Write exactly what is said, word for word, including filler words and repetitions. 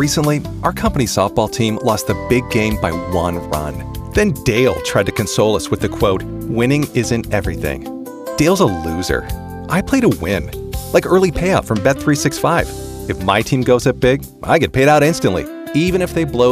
Recently, our company softball team lost the big game by one run. Then Dale tried to console us with the quote, "Winning isn't everything." Dale's a loser. I play to win, like early payout from Bet three sixty-five. If my team goes up big, I get paid out instantly, even if they blow